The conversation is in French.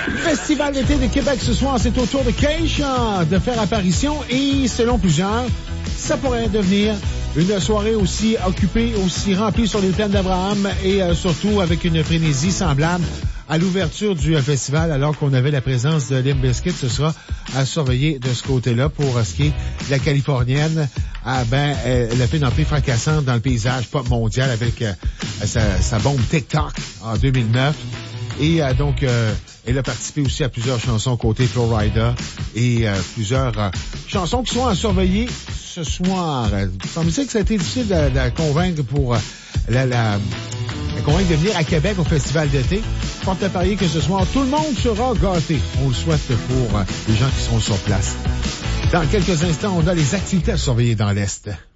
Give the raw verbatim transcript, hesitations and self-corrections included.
Festival d'été de Québec ce soir, c'est au tour de Keisha de faire apparition et selon plusieurs, ça pourrait devenir une soirée aussi occupée, aussi remplie sur les plaines d'Abraham et euh, surtout avec une frénésie semblable à l'ouverture du euh, festival alors qu'on avait la présence de Limp Bizkit. Ce sera à surveiller de ce côté-là pour euh, ce qui est de la Californienne. Ah ben, elle a fait une entrée fracassante dans le paysage pop mondial avec euh, sa, sa bombe TikTok en deux mille neuf. Et euh, donc, euh, elle a participé aussi à plusieurs chansons côté Florida et euh, plusieurs euh, chansons qui sont à surveiller ce soir. Il semble que ça a été difficile de, de la convaincre pour euh, la, la, la convaincre de venir à Québec au Festival d'été. Porte à parier que ce soir, tout le monde sera gâté. On le souhaite pour euh, les gens qui sont sur place. Dans quelques instants, on a les activités à surveiller dans l'Est.